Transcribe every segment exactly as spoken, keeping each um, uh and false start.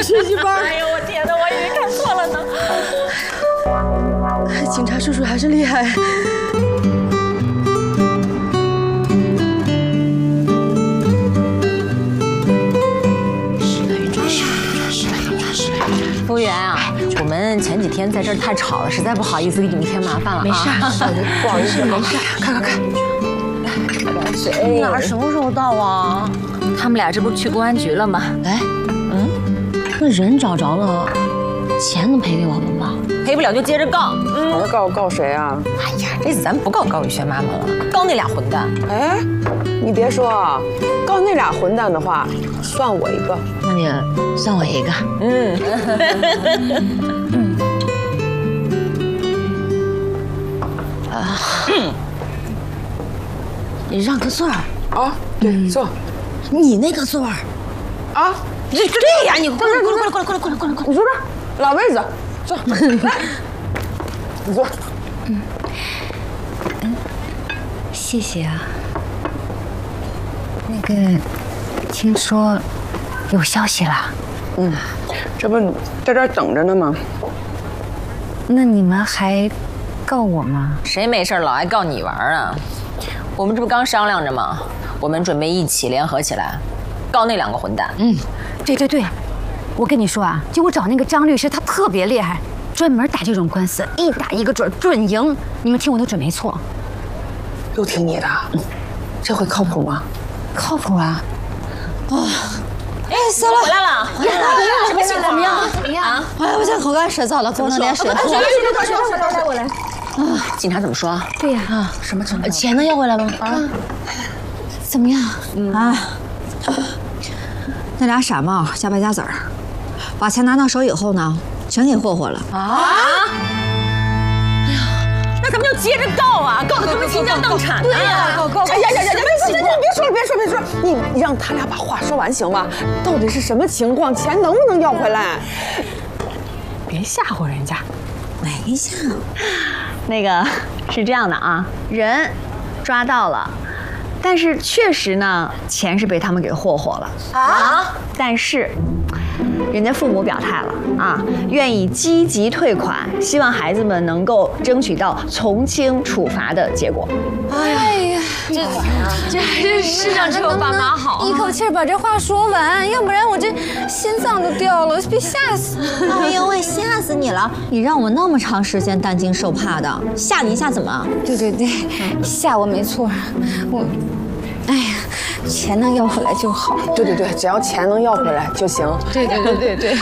学习班。 哎呦，我天哪，我以为看错了呢。警察叔叔还是厉害。 服务员啊，我们前几天在这儿太吵了，实在不好意思给你们添麻烦了啊。 没事， 不好意思，没事。看看看， 水哪儿什么时候到啊？他们俩这不是去公安局了吗？ 哎，嗯，那人找着了，钱能赔给我们吗？ 赔不了就接着告。 嗯，告告谁啊？ 哎呀，这次咱不告高雨轩妈妈了，告那俩混蛋。 哎，你别说啊，告那俩混蛋的话，算我一个。 那你算我一个。 嗯。 啊。你让个座儿。 啊，对，坐。 你那个座儿。 啊， 对对呀，你过来过来过来过来过来过来过来， 你坐这儿，老位子，坐。来，你坐。 嗯。嗯，谢谢啊。那个，听说有消息了。 嗯，这不在这儿等着呢吗？ 那你们还告我吗？ 谁没事老爱告你玩啊？我们这不刚商量着吗？我们准备一起联合起来，告那两个混蛋。 嗯，对对对，我跟你说啊，就我找那个张律师，他特别厉害，专门打这种官司，一打一个准，准赢。你们听我的准没错。 又听你的，嗯，这回靠谱吗？ 靠谱啊！ 啊！哎，走了，回来了， 回来了， 什么情况？ 怎么样？怎么样？哎呀，我这口干舌燥了，不能连水喝。来来来，我来。 啊，警察怎么说？ 对呀， 啊，什么情况？ 钱能要回来吗？啊，怎么样？ 嗯啊，那俩傻帽加败家子儿，把钱拿到手以后呢，全给霍霍了。 啊！哎呀，那咱们就接着告啊，告得他们倾家荡产。 对呀，告告！ 哎呀呀呀！别别别说了，别说别说，你你让他俩把话说完行吗？到底是什么情况？钱能不能要回来？ 别吓唬人家。 没吓唬。 那个是这样的啊，人抓到了，但是确实呢，钱是被他们给霍霍了啊。但是人家父母表态了啊，愿意积极退款，希望孩子们能够争取到从轻处罚的结果。 哎呀，这这这市长只有爸妈好， 一口气把这话说完，要不然我这心脏都掉了，别吓死！ 哎呦喂，吓死你了！你让我那么长时间担惊受怕的，吓你一下怎么？ 对对对，吓我没错，我，哎呀，钱能要回来就好。 对对对，只要钱能要回来就行。 对对对对对。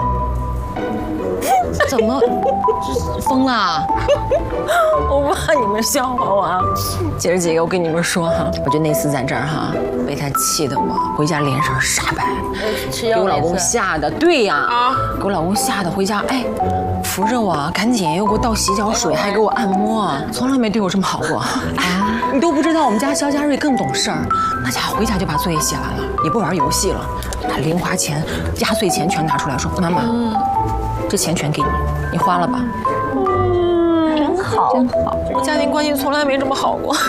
怎么疯了？ 我不怕你们笑话我啊！姐儿几个，我跟你们说哈，我就那次在这儿哈，被他气得我回家脸色煞白，给我老公吓得，对呀，啊，给我老公吓得回家，哎，扶着我，赶紧又给我倒洗脚水，还给我按摩，从来没对我这么好过啊！你都不知道，我们家肖佳瑞更懂事儿，那家伙回家就把作业写完了，也不玩游戏了，把零花钱、压岁钱全拿出来说，妈妈。嗯这钱全给你，你花了吧。 嗯，真好，真好。 我家庭关系从来没这么好过。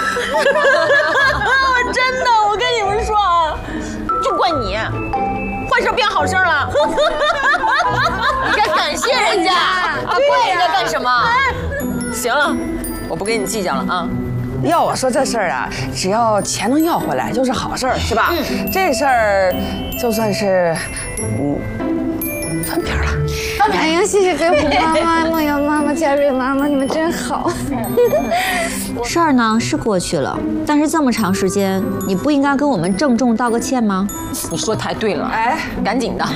真的，我跟你们说啊，就怪你，坏事变好事了。你该感谢人家，啊，怪人家干什么？行了，我不跟你计较了啊。 要我说这事儿啊，只要钱能要回来就是好事儿，是吧？嗯，这事儿就算是嗯翻篇了。 哎呀，谢谢飞虎妈妈、梦瑶妈妈、佳瑞妈妈，你们真好。 事儿呢是过去了，但是这么长时间，你不应该跟我们郑重道个歉吗？ 你说太对了，哎，赶紧的，